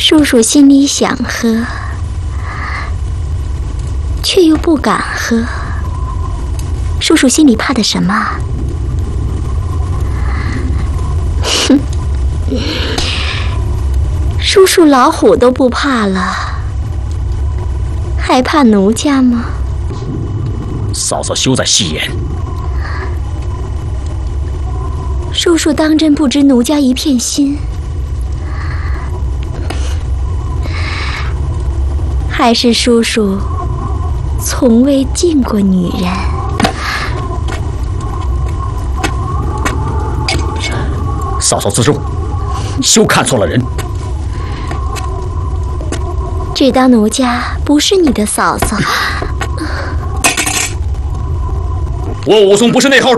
叔叔心里想喝，却又不敢喝。叔叔心里怕的什么？哼，叔叔老虎都不怕了，还怕奴家吗？ 嫂嫂休在戏言。 叔叔当真不知奴家一片心，还是叔叔从未见过女人？ 嫂嫂自重，休看错了人。 只当奴家不是你的嫂嫂。 我武松不是内号。